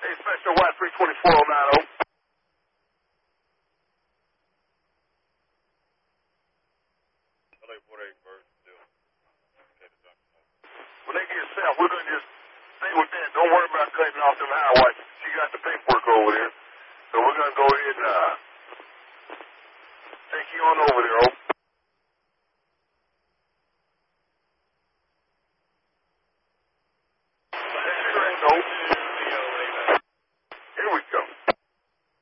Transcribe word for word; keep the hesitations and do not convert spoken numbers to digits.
Hey, Special White three twenty-four oh nine oh. When they get south, we're going to just stay with that. Don't worry about cutting off them high watches. She got the paperwork over there. So we're going to go ahead and uh, take you on over there, oh.